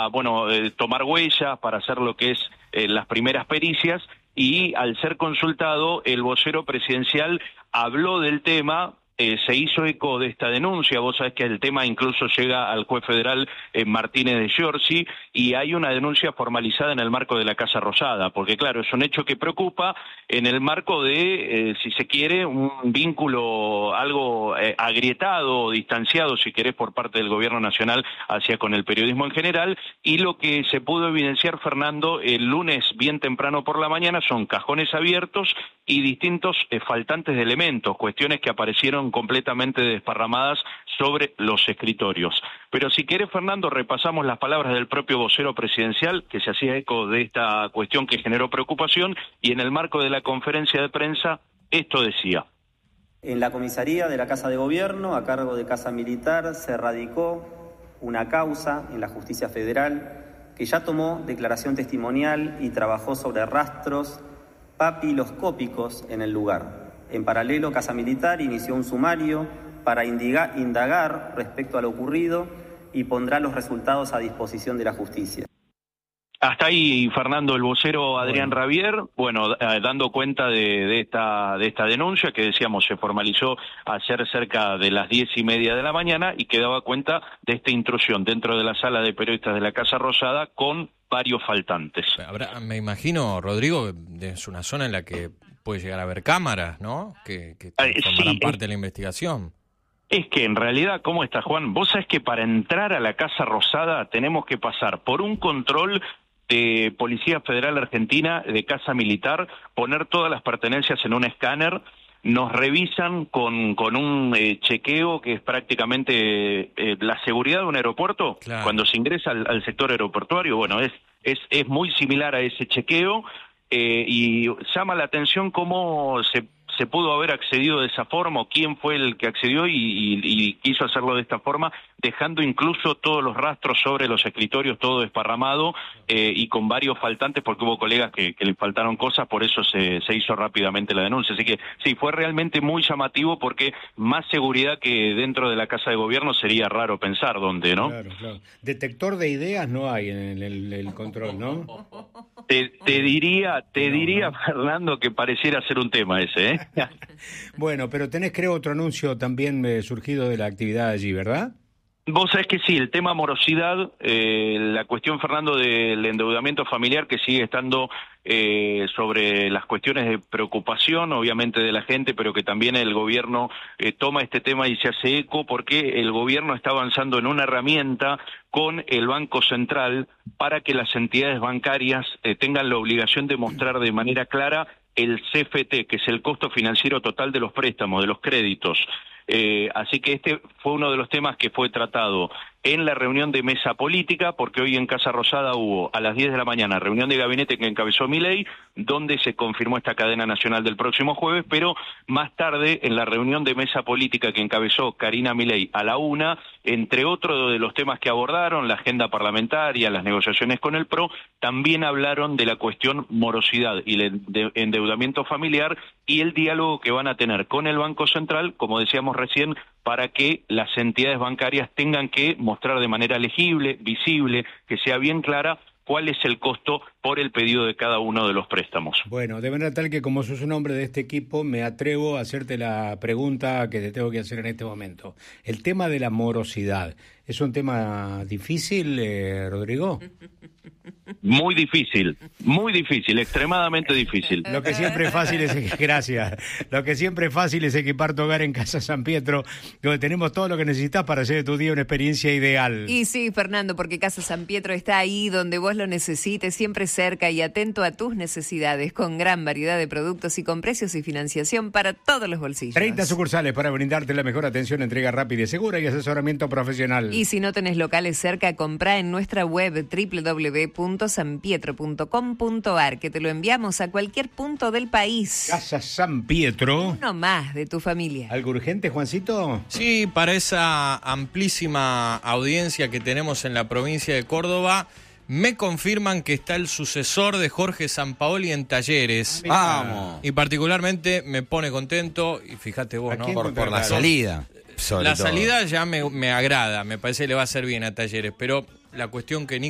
tomar huellas, para hacer lo que es las primeras pericias, y al ser consultado, el vocero presidencial habló del tema, se hizo eco de esta denuncia. Vos sabés que el tema incluso llega al juez federal Martínez de Giorgi, y hay una denuncia formalizada en el marco de la Casa Rosada, porque claro, es un hecho que preocupa en el marco de, si se quiere, un vínculo algo agrietado o distanciado, si querés, por parte del gobierno nacional hacia con el periodismo en general, y lo que se pudo evidenciar, Fernando, el lunes bien temprano por la mañana son cajones abiertos y distintos faltantes de elementos, cuestiones que aparecieron completamente desparramadas sobre los escritorios. Pero si querés, Fernando, repasamos las palabras del propio vocero presidencial, que se hacía eco de esta cuestión que generó preocupación, y en el marco de la conferencia de prensa, esto decía. En la comisaría de la Casa de Gobierno, a cargo de Casa Militar, se radicó una causa en la Justicia Federal que ya tomó declaración testimonial y trabajó sobre rastros papiloscópicos en el lugar. En paralelo, Casa Militar inició un sumario para indagar respecto a lo ocurrido y pondrá los resultados a disposición de la justicia. Hasta ahí, Fernando, el vocero Adrián Rabier, dando cuenta de esta denuncia que decíamos se formalizó ayer cerca de las 10:30 de la mañana, y que daba cuenta de esta intrusión dentro de la sala de periodistas de la Casa Rosada con varios faltantes. Me imagino, Rodrigo, es una zona en la que puede llegar a haber cámaras, ¿no? Que formarán parte de la investigación. Es que en realidad, ¿cómo está, Juan? Vos sabés que para entrar a la Casa Rosada tenemos que pasar por un control de Policía Federal Argentina, de Casa Militar, poner todas las pertenencias en un escáner, nos revisan con un chequeo que es prácticamente la seguridad de un aeropuerto. Claro. Cuando se ingresa al sector aeroportuario, es muy similar a ese chequeo, y llama la atención cómo se pudo haber accedido de esa forma, o quién fue el que accedió y quiso hacerlo de esta forma, dejando incluso todos los rastros sobre los escritorios, todo desparramado, y con varios faltantes, porque hubo colegas que le faltaron cosas, por eso se hizo rápidamente la denuncia. Así que sí, fue realmente muy llamativo, porque más seguridad que dentro de la Casa de Gobierno sería raro pensar dónde, ¿no? Claro. Detector de ideas no hay en el control, ¿no? Te diría, Fernando, que pareciera ser un tema ese, ¿eh? Bueno, pero tenés, creo, otro anuncio también surgido de la actividad allí, ¿verdad? Vos sabés que sí, el tema morosidad, la cuestión, Fernando, del endeudamiento familiar, que sigue estando sobre las cuestiones de preocupación, obviamente, de la gente, pero que también el gobierno toma este tema y se hace eco, porque el gobierno está avanzando en una herramienta con el Banco Central para que las entidades bancarias tengan la obligación de mostrar de manera clara el CFT, que es el costo financiero total de los préstamos, de los créditos. Así que este fue uno de los temas que fue tratado en la reunión de mesa política, porque hoy en Casa Rosada hubo a las 10 de la mañana reunión de gabinete que encabezó Milei, donde se confirmó esta cadena nacional del próximo jueves, pero más tarde en la reunión de mesa política que encabezó Karina Milei a la 1, entre otros de los temas que abordaron, la agenda parlamentaria, las negociaciones con el PRO, también hablaron de la cuestión morosidad y el endeudamiento familiar y el diálogo que van a tener con el Banco Central, como decíamos recién, para que las entidades bancarias tengan que mostrar de manera legible, visible, que sea bien clara cuál es el costo por el pedido de cada uno de los préstamos. Bueno, de manera tal que, como sos un hombre de este equipo, me atrevo a hacerte la pregunta que te tengo que hacer en este momento. El tema de la morosidad, ¿es un tema difícil, Rodrigo? Muy difícil, extremadamente difícil. Lo que siempre es fácil es, gracias, lo que siempre es fácil es equipar tu hogar en Casa San Pietro, donde tenemos todo lo que necesitas para hacer de tu día una experiencia ideal. Y sí, Fernando, porque Casa San Pietro está ahí donde vos lo necesites, siempre cerca y atento a tus necesidades, con gran variedad de productos y con precios y financiación para todos los bolsillos. 30 sucursales para brindarte la mejor atención, entrega rápida y segura y asesoramiento profesional. Y si no tenés locales cerca, comprá en nuestra web www.sanpietro.com.ar, que te lo enviamos a cualquier punto del país. Casa San Pietro. Uno más de tu familia. ¿Algo urgente, Juancito? Sí, para esa amplísima audiencia que tenemos en la provincia de Córdoba, me confirman que está el sucesor de Jorge Sampaoli en Talleres. ¡Vamos! Y particularmente me pone contento, y fíjate vos, ¿no? Por la salida. La salida ya me agrada, me parece que le va a hacer bien a Talleres, pero la cuestión que